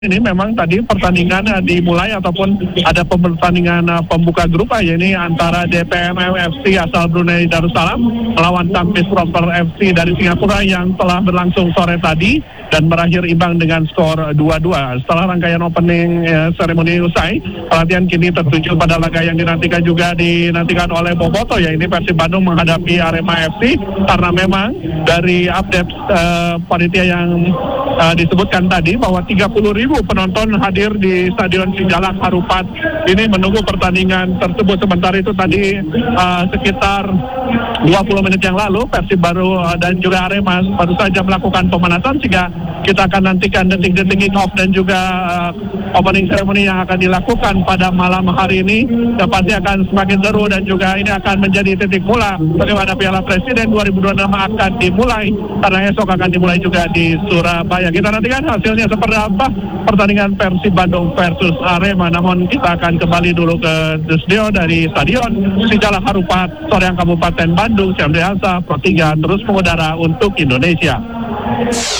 Ini memang tadi pertandingan dimulai ataupun ada pertandingan pembuka grup ya, ini antara DPMM FC asal Brunei Darussalam melawan Tampines Proper FC dari Singapura yang telah berlangsung sore tadi dan berakhir imbang dengan skor 2-2. Setelah rangkaian opening seremoni usai, pelatihan kini tertuju pada laga yang dinantikan oleh Boboto, ya ini Persib Bandung menghadapi Arema FC, karena memang dari update panitia yang disebutkan tadi bahwa 30.000 penonton hadir di Stadion Sijalak Harupat ini menunggu pertandingan tersebut. Sementara itu tadi sekitar 20 menit yang lalu Persib dan juga Arema baru saja melakukan pemanasan, sehingga kita akan nantikan detik-detik kick-off dan juga opening ceremony yang akan dilakukan pada malam hari ini. Pasti akan semakin seru dan juga ini akan menjadi titik mula bagaimana Piala Presiden 2026 akan dimulai, karena esok akan dimulai juga di Surabaya. Kita nantikan hasilnya seperti apa pertandingan Persib Bandung versus Arema. Namun kita akan kembali dulu ke studio dari Stadion Sijalak Harupat, Soreang Kabupaten Bandung. Syamri Hansa, Pro 3 terus mengudara untuk Indonesia.